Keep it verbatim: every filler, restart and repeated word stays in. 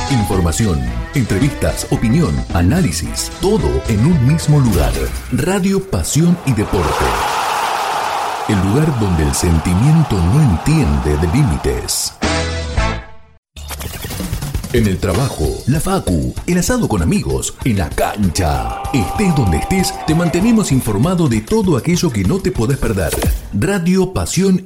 Información, entrevistas, opinión, análisis, todo en un mismo lugar. Radio Pasión y Deporte. El lugar donde el sentimiento no entiende de límites. En el trabajo, la facu, el asado con amigos, en la cancha. Estés donde estés, te mantenemos informado de todo aquello que no te podés perder. Radio Pasión